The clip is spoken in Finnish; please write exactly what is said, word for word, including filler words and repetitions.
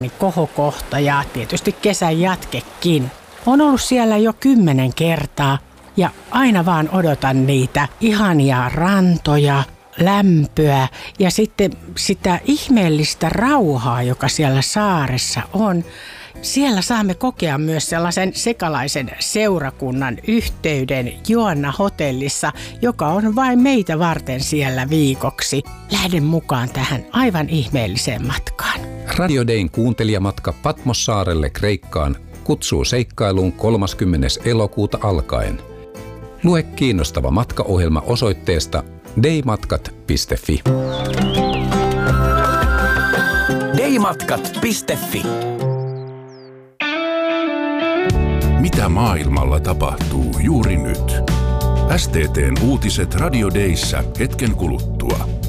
kohokohta ja tietysti kesän jatkekin. On ollut siellä jo kymmenen kertaa ja aina vaan odotan niitä ihania rantoja, lämpöä ja sitten sitä ihmeellistä rauhaa, joka siellä saaressa on. Siellä saamme kokea myös sellaisen sekalaisen seurakunnan yhteyden Joanna hotellissa, joka on vain meitä varten siellä viikoksi. Lähden mukaan tähän aivan ihmeelliseen matkaan. Radio Dayn kuuntelijamatka Patmossaarelle Kreikkaan kutsuu seikkailuun kolmaskymmenes elokuuta alkaen. Lue kiinnostava matkaohjelma osoitteesta daymatkat piste fi. daymatkat piste fi. Mitä maailmalla tapahtuu juuri nyt? S T T:n uutiset Radio Dayssä hetken kuluttua.